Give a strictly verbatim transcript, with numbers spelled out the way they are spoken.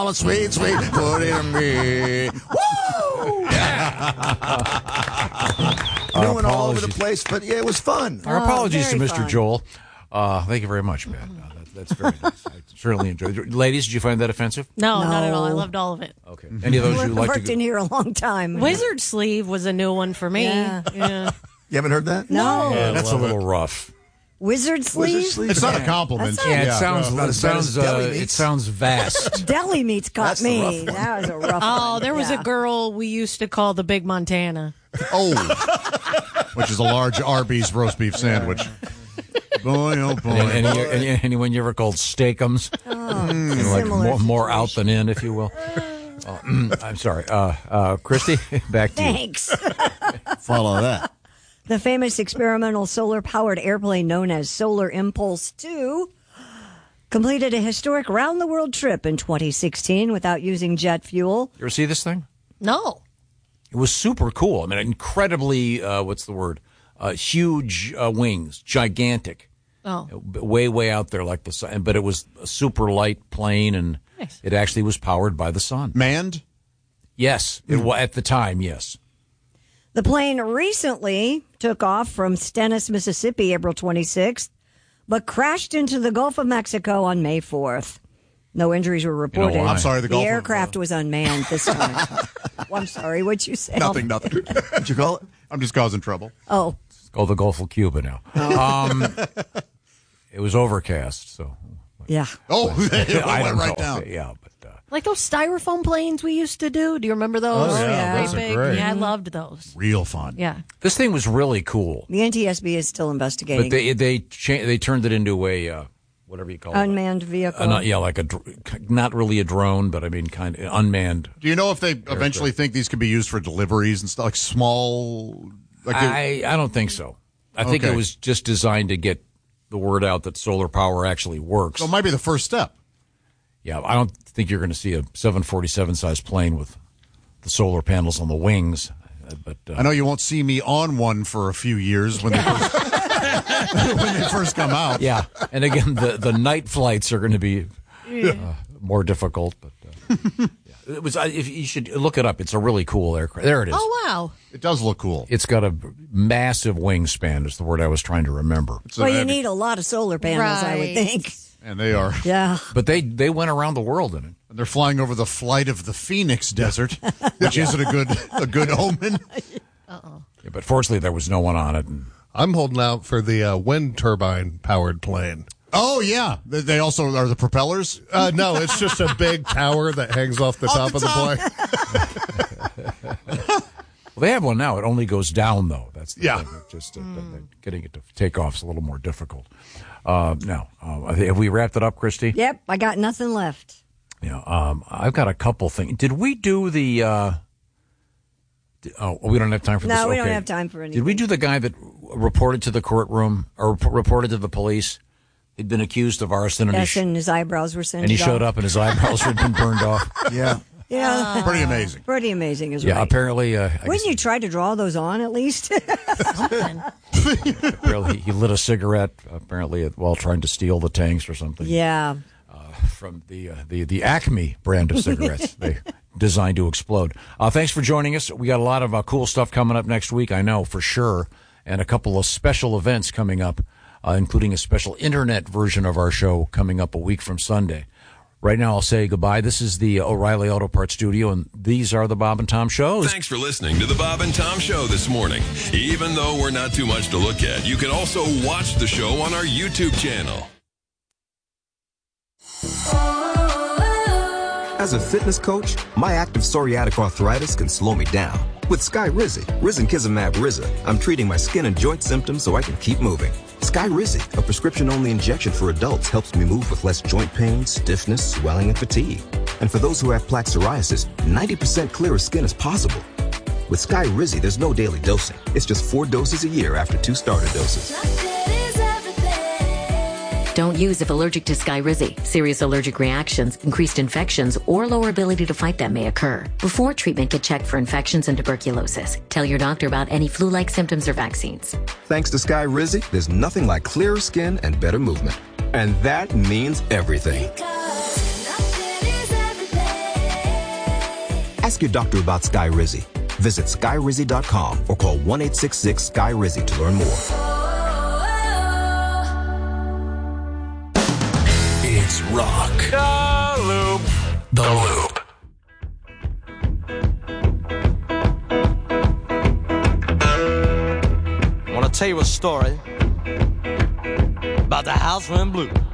All sweet, sweet, put it in me. Woo! Our Doing all over apologies. the place, but yeah, it was fun. Our apologies to very Mister fun. Joel. Uh, thank you very much, man. Uh, that, that's very nice. I certainly enjoyed it. Ladies, did you find that offensive? No, No. not at all. I loved all of it. Okay. Any of those I've you'd like to worked go? in here a long time. Wizard sleeve was a new one for me. Yeah. Yeah. You haven't heard that? No. Yeah, that's a little rough. Wizard sleeve? Wizard sleeve? It's not a compliment. That's Yeah, it Yeah, sounds. not It as bad as sounds. deli Uh, it meats. sounds vast. Deli meats got That's the me. rough one. That was a rough Oh, one. there was Yeah. a girl we used to call the Big Montana. Oh, which is a large Arby's roast beef sandwich. Boy, oh boy. And, and, any, any, anyone you ever called steakums? Oh, You know, like similar more, more out situation. than in, if you will. Uh, I'm sorry, uh, uh, Christy. Back to you. Thanks. Follow that. The famous experimental solar-powered airplane known as Solar Impulse two completed a historic round-the-world trip in twenty sixteen without using jet fuel. You ever see this thing? No. It was super cool. I mean, incredibly. Uh, what's the word? Uh, huge uh, wings, gigantic. Oh. Way, way out there, like the sun. But it was a super light plane, and Nice. it actually was powered by the sun. Manned? Yes, it wa at the time. Yes. The plane recently took off from Stennis, Mississippi, April twenty-sixth, but crashed into the Gulf of Mexico on May fourth. No injuries were reported. why? I'm sorry, the Gulf of- aircraft was unmanned this time. Well, I'm sorry, what'd you say? Nothing, nothing. What'd you call it? I'm just causing trouble. Oh, It's called the Gulf of Cuba now. Um, it was overcast, so yeah. Oh, it I went don't right know. down. Yeah, but uh, Like those styrofoam planes we used to do. Do you remember those? Oh, yeah, yeah. those are big. great. Yeah, I loved those. Real fun. Yeah. this thing was really cool. The N T S B is still investigating. But they they cha- they turned it into a uh, whatever you call Unmanned it, vehicle. Uh, not, yeah, like a dr- not really a drone, but I mean kind of unmanned. Do you know if they eventually think these could be used for deliveries and stuff, like small? Like I I don't think so. I think Okay. it was just designed to get the word out that solar power actually works. so it might be the first step. Yeah, I don't think you're going to see a seven forty-seven size plane with the solar panels on the wings. Uh, But uh, I know you won't see me on one for a few years when they first, when they first come out. yeah, and again, the the night flights are going to be uh, more difficult. But uh, yeah. it was. I- If you should look it up, it's a really cool aircraft. There it is. Oh, wow. It does look cool. It's got a massive wingspan. Is the word I was trying to remember. It's well, a- you need a lot of solar panels, I would Right. think. and they are. Yeah. But they they went around the world in it. And they're flying over the flight of the Phoenix Desert, which isn't a good a good omen. Yeah, but fortunately, there was no one on it. And I'm holding out for the uh, wind turbine powered plane. Oh yeah, they, they also are the propellers. Uh, no, it's just a big tower that hangs off the Off top the of the top. plane. well, they have one now. It only goes down though. That's the Yeah. thing. It's just uh, getting it to take off is a little more difficult. Uh, now, uh, have we wrapped it up, Christy? Yep, I got nothing left. Yeah, um, I've got a couple things. Did we do the? Uh, di- oh, we don't have time for No, this. we don't Okay. have time for Did we anything. do the guy that reported to the courtroom or rep- reported to the police? He'd been accused of arson, and, Yes, he, sh- and his eyebrows were singed and he off. showed up, and his eyebrows had been burned off. Yeah. Yeah, Pretty amazing. pretty amazing, is Yeah, right. apparently. Uh, I Wouldn't guess you try to draw those on at least? apparently he, he lit a cigarette apparently while trying to steal the tanks or something. yeah. From the uh, the the Acme brand of cigarettes, they designed to explode. Uh, thanks for joining us. We got a lot of uh, cool stuff coming up next week, I know for sure, and a couple of special events coming up, uh, including a special internet version of our show coming up a week from Sunday. Right now, I'll say goodbye. This is the O'Reilly Auto Parts Studio, and these are the Bob and Tom shows. Thanks for listening to the Bob and Tom Show this morning. Even though we're not too much to look at, you can also watch the show on our YouTube channel. As a fitness coach, my active psoriatic arthritis can slow me down. With Skyrizi, Risankizumab Riza, I'm treating my skin and joint symptoms so I can keep moving. Skyrizi, a prescription-only injection for adults, helps me move with less joint pain, stiffness, swelling, and fatigue. And for those who have plaque psoriasis, ninety percent clearer skin is possible. With Skyrizi, there's no daily dosing. It's just four doses a year after two starter doses. Don't use if allergic to Skyrizi. Serious allergic reactions, increased infections, or lower ability to fight them may occur. Before treatment, get checked for infections and tuberculosis. Tell your doctor about any flu-like symptoms or vaccines. Thanks to Skyrizi, there's nothing like clearer skin and better movement. And that means everything. Ask your doctor about Skyrizi. Visit Skyrizi dot com or call one eight six six S K Y R I Z I to learn more. It's rock. The Loop. The Loop. I want to tell you a story about the house went blue.